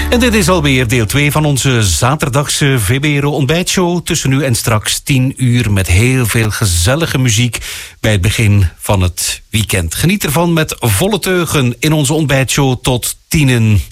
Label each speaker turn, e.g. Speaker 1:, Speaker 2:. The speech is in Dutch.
Speaker 1: En dit is alweer deel 2 van onze zaterdagse VBRO ontbijtshow. Tussen nu en straks 10 uur met heel veel gezellige muziek bij het begin van het weekend. Geniet ervan met volle teugen in onze ontbijtshow tot 10.